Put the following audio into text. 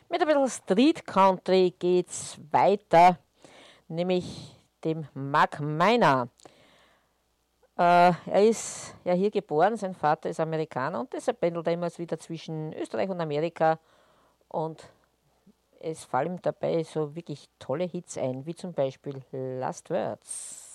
Mit ein bisschen Street Country geht's weiter, nämlich dem Mark Miner. Er ist ja hier geboren, sein Vater ist Amerikaner und deshalb pendelt er immer wieder zwischen Österreich und Amerika und es fallen ihm dabei so wirklich tolle Hits ein, wie zum Beispiel Last Words.